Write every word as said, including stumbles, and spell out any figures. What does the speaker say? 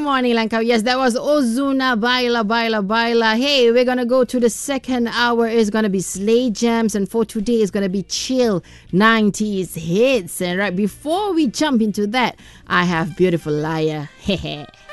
morning, Langkawi. Yes, that was Ozuna, Baila, Baila, Baila. Hey, we're going to go to the second hour. It's going to be Slay Jams. And for today, it's going to be chill nineties hits. And right before we jump into that, I have Beautiful Liar. Hehe.